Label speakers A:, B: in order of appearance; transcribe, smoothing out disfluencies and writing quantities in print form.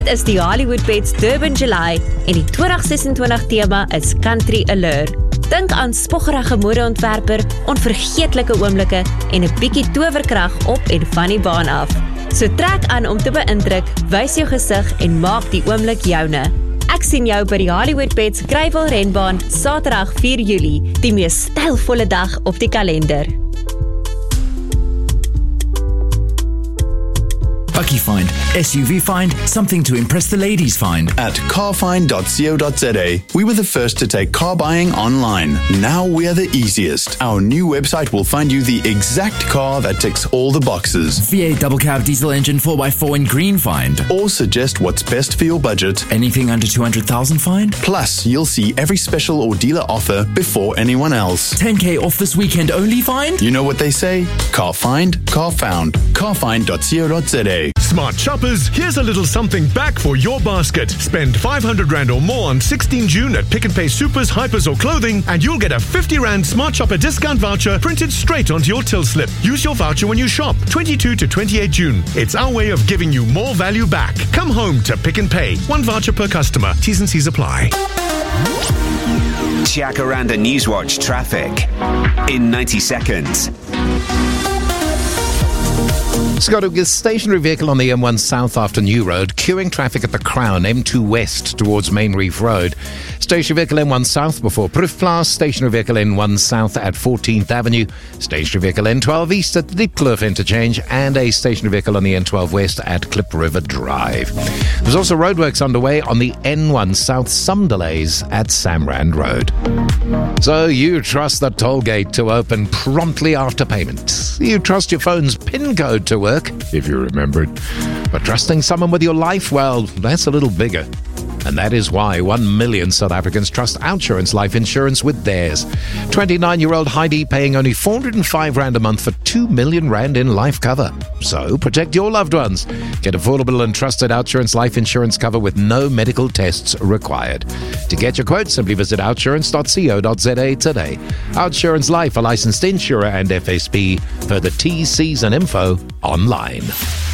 A: Dit is die Hollywood Pets Durban July en die 2026 tema is Country Allure. Dink aan spoggerige modeontwerper, onvergeetlike oomblikke en 'n bietjie towerkrag op en van die baan af. So trek aan om te beïndruk, wys jou gesig en maak die oomblik joune. Ek sien jou by die Hollywood Pets Greyville renbaan Saterdag 4 Julie, die mees stylvolle dag op die kalender.
B: Bucky Find, SUV Find, something to impress the ladies find.
C: At carfind.co.za, we were the first to take car buying online. Now we are the easiest. Our new website will find you the exact car that ticks all the boxes.
B: V8 double cab diesel engine 4x4 in green find.
C: Or suggest what's best for your budget.
B: Anything under 200,000 find.
C: Plus, you'll see every special or dealer offer before anyone else.
B: 10k off this weekend only find.
C: You know what they say? Car find, car found. Carfind.co.za.
D: Smart shoppers, here's a little something back for your basket. Spend 500 Rand or more on 16 June at Pick n Pay Supers, Hypers or Clothing and you'll get a 50 Rand Smart Shopper discount voucher printed straight onto your till slip. Use your voucher when you shop, 22 to 28 June. It's our way of giving you more value back. Come home to Pick n Pay. One voucher per customer. T's and C's apply.
E: Jacaranda Newswatch traffic in 90 seconds.
F: Scott, a stationary vehicle on the M1 South after New Road, queuing traffic at the Crown, M2 West towards Main Reef Road. Stationary vehicle M1 South before Proefplaas, stationary vehicle N1 South at 14th Avenue, stationary vehicle N12 East at Diepkloof Interchange, and a stationary vehicle on the N12 West at Klip River Drive. There's also roadworks underway on the N1 South, some delays at Samrand Road. So you trust the toll gate to open promptly after payment. You trust your phone's PIN code to work, if you remember it. But trusting someone with your life, well, that's a little bigger. And that is why 1 million South Africans trust Outsurance Life Insurance with theirs. 29-year-old Heidi paying only 405 Rand a month for 2 million Rand in life cover. So protect your loved ones. Get affordable and trusted Outsurance Life Insurance cover with no medical tests required. To get your quote, simply visit outsurance.co.za today. Outsurance Life, a licensed insurer and FSP. Further T's, C's and info online.